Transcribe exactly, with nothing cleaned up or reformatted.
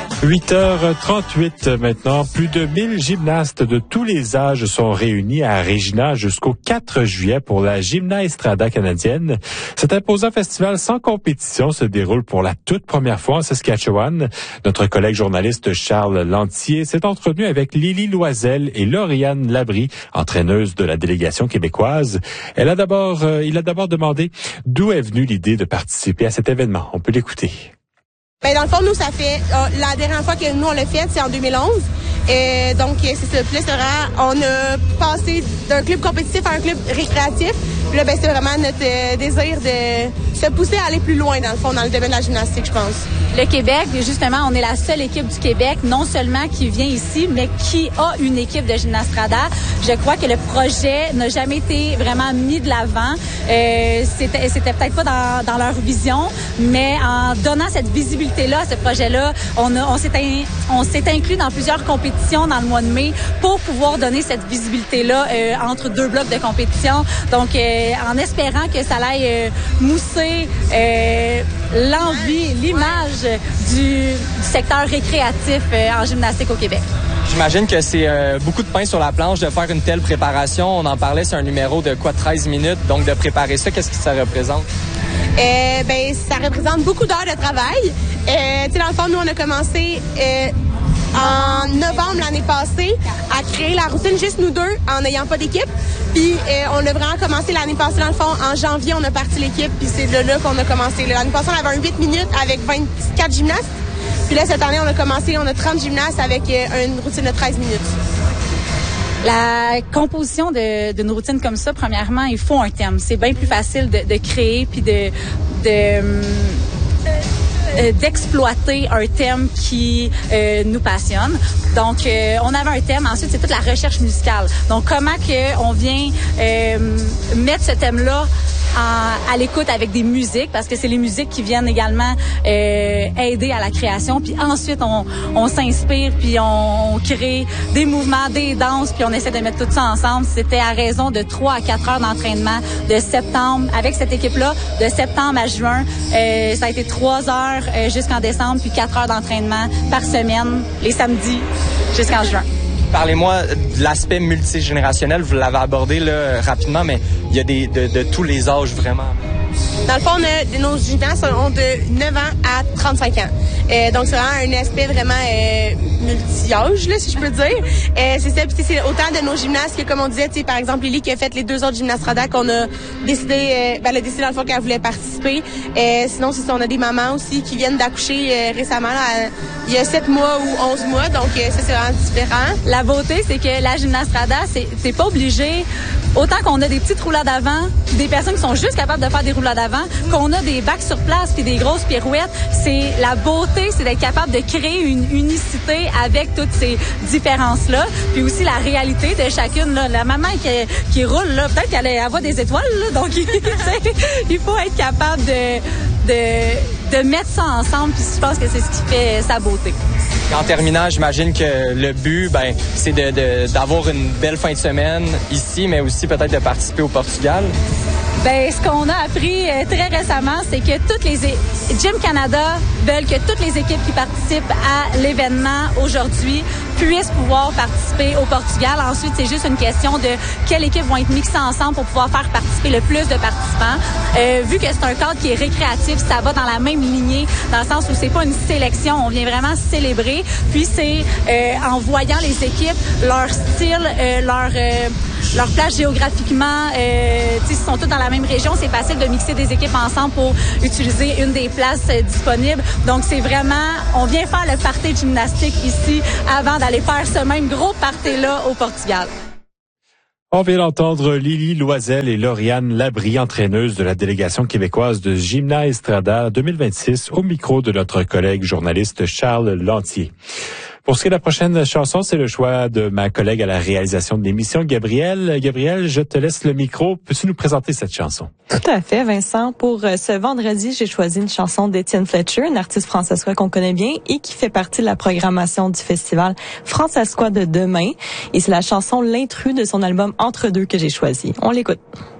huit heures trente-huit maintenant. Plus de mille gymnastes de tous les âges sont réunis à Regina jusqu'au quatre juillet pour la Gymnaestrada canadienne. Cet imposant festival sans compétition se déroule pour la toute première fois en Saskatchewan. Notre collègue journaliste Charles Lantier s'est entretenu avec Lily Loisel et Lauriane Labrie, entraîneuses de la délégation québécoise. Elle a d'abord, euh, il a d'abord demandé d'où est venue l'idée de participer à cet événement. On peut l'écouter. Ben dans le fond, nous, ça fait... Euh, la dernière fois que nous, on l'a fait, c'est en deux mille onze. Et donc, c'est ça. Puis là, c'est vraiment... On a passé d'un club compétitif à un club récréatif. Puis là, ben, c'est vraiment notre euh, désir de se pousser à aller plus loin, dans le fond, dans le domaine de la gymnastique, je pense. Le Québec, justement, on est la seule équipe du Québec, non seulement qui vient ici, mais qui a une équipe de Gymnastrada. Je crois que le projet n'a jamais été vraiment mis de l'avant. Euh, c'était, c'était peut-être pas dans, dans leur vision, mais en donnant cette visibilité-là à ce projet-là, on, a, on, s'est in, on s'est inclus dans plusieurs compétitions dans le mois de mai pour pouvoir donner cette visibilité-là euh, entre deux blocs de compétition. Donc, euh, en espérant que ça aille euh, mousser euh, l'envie, l'image du, du secteur récréatif euh, en gymnastique au Québec. J'imagine que c'est euh, beaucoup de pain sur la planche de faire une telle préparation. On en parlait, c'est un numéro de quoi, treize minutes. Donc, de préparer ça, qu'est-ce que ça représente? Euh, ben, ça représente beaucoup d'heures de travail. Euh, tu sais, dans le fond, nous, on a commencé euh, en novembre l'année passée à créer la routine juste nous deux en n'ayant pas d'équipe. Puis euh, on a vraiment commencé l'année passée, dans le fond, en janvier, on a parti l'équipe. Puis c'est de là qu'on a commencé. L'année passée, on avait un huit minutes avec vingt-quatre gymnastes. Puis là, cette année, on a commencé, on a trente gymnastes avec euh, une routine de treize minutes. La composition de, d'une routine comme ça, premièrement, il faut un thème. C'est bien plus facile de, de créer puis de, de euh, d'exploiter un thème qui euh, nous passionne. Donc, euh, on avait un thème. Ensuite, c'est toute la recherche musicale. Donc, comment que on vient euh, mettre ce thème-là En, à l'écoute avec des musiques, parce que c'est les musiques qui viennent également euh, aider à la création. Puis ensuite, on, on s'inspire, puis on, on crée des mouvements, des danses, puis on essaie de mettre tout ça ensemble. C'était à raison de trois à quatre heures d'entraînement de septembre, avec cette équipe-là, de septembre à juin. Euh, ça a été trois heures euh, jusqu'en décembre, puis quatre heures d'entraînement par semaine, les samedis jusqu'en juin. Parlez-moi de l'aspect multigénérationnel. Vous l'avez abordé là, rapidement, mais il y a des, de, de tous les âges vraiment. Dans le fond, on a, nos gymnastes ont de neuf ans à trente-cinq ans. Euh, donc, c'est vraiment un aspect vraiment euh, multi-âge, là, si je peux dire. Euh, c'est ça, puis c'est autant de nos gymnastes que, comme on disait, par exemple, Lily qui a fait les deux autres Gymnastrada qu'on a décidé, euh, ben, elle a décidé dans le fond qu'elle voulait participer. Euh, sinon, c'est ça, on a des mamans aussi qui viennent d'accoucher euh, récemment, là, il y a sept mois ou onze mois, donc euh, ça, c'est vraiment différent. La beauté, c'est que la Gymnastrada, c'est, c'est pas obligé, autant qu'on a des petites roulades avant, des personnes qui sont juste capables de faire des roulades avant, qu'on a des bacs sur place puis des grosses pirouettes, c'est la beauté, c'est d'être capable de créer une unicité avec toutes ces différences-là, puis aussi la réalité de chacune. Là. La maman qui, qui roule, là, peut-être qu'elle a des étoiles, là, donc il faut être capable de, de, de mettre ça ensemble, puis je pense que c'est ce qui fait sa beauté. En terminant, j'imagine que le but, ben, c'est de, de, d'avoir une belle fin de semaine ici, mais aussi peut-être de participer au Portugal. Ben, ce qu'on a appris euh, très récemment, c'est que toutes les é- Gym Canada veulent que toutes les équipes qui participent à l'événement aujourd'hui puissent pouvoir participer au Portugal. Ensuite, c'est juste une question de quelles équipes vont être mixées ensemble pour pouvoir faire participer le plus de participants. Euh, vu que c'est un cadre qui est récréatif, ça va dans la même lignée, dans le sens où c'est pas une sélection, on vient vraiment célébrer. Puis c'est euh, en voyant les équipes, leur style, euh, leur euh, leur place géographiquement, euh, tu sais, ils sont tous dans la même région, c'est facile de mixer des équipes ensemble pour utiliser une des places euh, disponibles. Donc c'est vraiment, on vient faire le party de gymnastique ici avant d'aller faire ce même gros party-là au Portugal. On vient d'entendre Lily Loisel et Lauriane Labrie, entraîneuses de la délégation québécoise de Gymnaestrada deux mille vingt-six, au micro de notre collègue journaliste Charles Lantier. Pour ce qui est de la prochaine chanson, c'est le choix de ma collègue à la réalisation de l'émission, Gabrielle. Gabrielle, je te laisse le micro. Peux-tu nous présenter cette chanson? Tout à fait, Vincent. Pour ce vendredi, j'ai choisi une chanson d'Étienne Fletcher, un artiste françaiscois qu'on connaît bien et qui fait partie de la programmation du festival Françaiscois de demain. Et c'est la chanson L'intrus de son album Entre deux que j'ai choisi. On l'écoute.